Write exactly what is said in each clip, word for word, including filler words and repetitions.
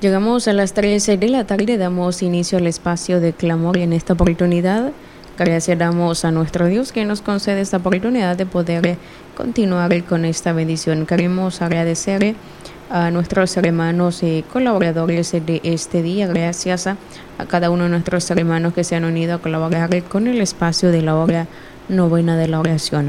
Llegamos a las trece de la tarde, damos inicio al espacio de clamor y en esta oportunidad gracias damos a nuestro Dios que nos concede esta oportunidad de poder continuar con esta bendición. Queremos agradecer a nuestros hermanos y colaboradores de este día, gracias a, a cada uno de nuestros hermanos que se han unido a colaborar con el espacio de la hora novena de la oración.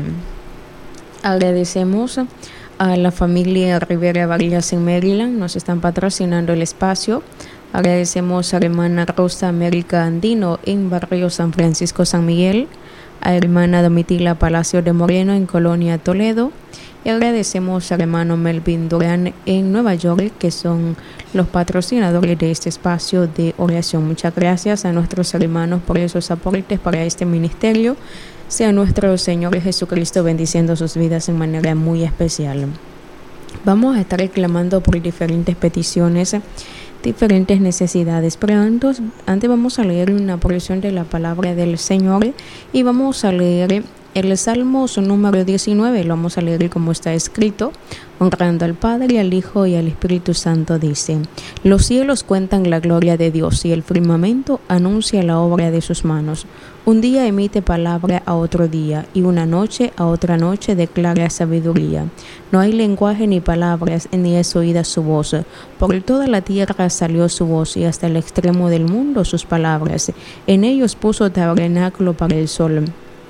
Agradecemos a la familia Rivera Vargas en Maryland, nos están patrocinando el espacio. Agradecemos a la hermana Rosa América Andino en Barrio San Francisco San Miguel, a la hermana Domitila Palacio de Moreno en Colonia Toledo, y agradecemos al hermano Melvin Durán en Nueva York, que son los patrocinadores de este espacio de oración. Muchas gracias a nuestros hermanos por esos aportes para este ministerio. Sea nuestro Señor Jesucristo bendiciendo sus vidas en manera muy especial. Vamos a estar reclamando por diferentes peticiones, diferentes necesidades, pero antes, antes vamos a leer una porción de la palabra del Señor y vamos a leer el Salmo número diecinueve, lo vamos a leer como está escrito, honrando al Padre, al Hijo y al Espíritu Santo. Dice: los cielos cuentan la gloria de Dios y el firmamento anuncia la obra de sus manos. Un día emite palabra a otro día y una noche a otra noche declara sabiduría. No hay lenguaje ni palabras ni es oída su voz. Por toda la tierra salió su voz y hasta el extremo del mundo sus palabras. En ellos puso tabernáculo para el sol.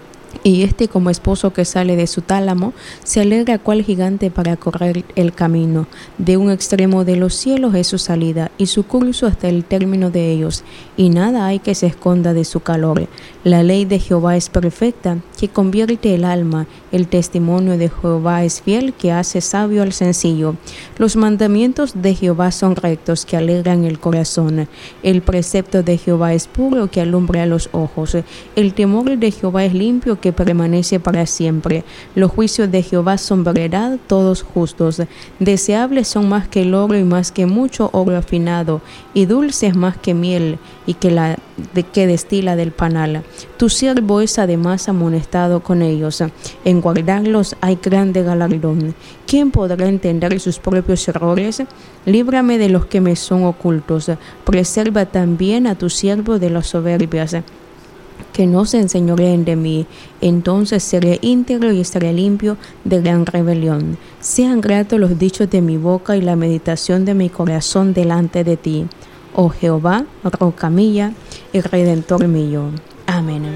Y este, como esposo que sale de su tálamo, se alegra cual gigante para correr el camino. De un extremo de los cielos es su salida, y su curso hasta el término de ellos, y nada hay que se esconda de su calor. La ley de Jehová es perfecta, que convierte el alma. El testimonio de Jehová es fiel, que hace sabio al sencillo. Los mandamientos de Jehová son rectos, que alegran el corazón. El precepto de Jehová es puro, que alumbra los ojos. El temor de Jehová es limpio, que permanece para siempre. Los juicios de Jehová son verdad, todos justos. Deseables son más que el oro y más que mucho oro afinado, y dulces más que miel y que la de que destila del panal. Tu siervo es además amonestado con ellos. En guardarlos hay grande galardón. ¿Quién podrá entender sus propios errores? Líbrame de los que me son ocultos. Preserva también a tu siervo de las soberbias, que no se enseñoreen de mí. Entonces seré íntegro y estaré limpio de gran rebelión. Sean gratos los dichos de mi boca y la meditación de mi corazón delante de ti, oh Jehová, roca mía y redentor mío. Amén.